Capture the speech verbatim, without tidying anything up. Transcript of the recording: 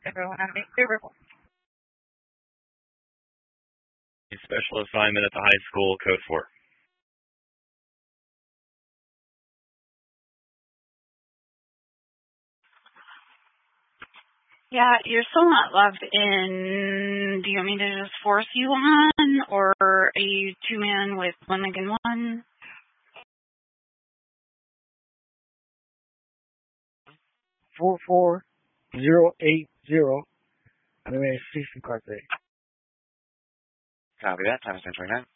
Everyone on make their report. Special assignment at the high school, code four. Yeah, you're still not logged in. Do you want me to just force you on, or are you two man with one link and one? Four four zero eight zero. I mean, sixty card day. Copy that. Time is ten twenty nine.